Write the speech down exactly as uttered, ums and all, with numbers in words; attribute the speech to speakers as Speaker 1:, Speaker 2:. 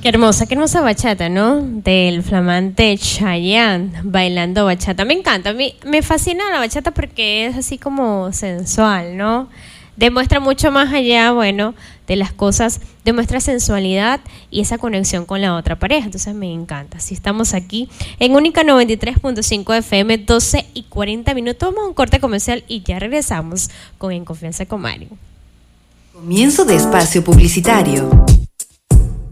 Speaker 1: Qué hermosa, qué hermosa bachata, ¿no? Del flamante Chayanne bailando bachata. Me encanta, a mí me fascina la bachata porque es así como sensual, ¿no? Demuestra mucho más allá, bueno, de las cosas, demuestra sensualidad y esa conexión con la otra pareja. Entonces me encanta. Si estamos aquí en Única noventa y tres punto cinco F M, doce y cuarenta minutos, vamos a un corte comercial y ya regresamos con En Confianza con Mari.
Speaker 2: Comienzo de espacio publicitario.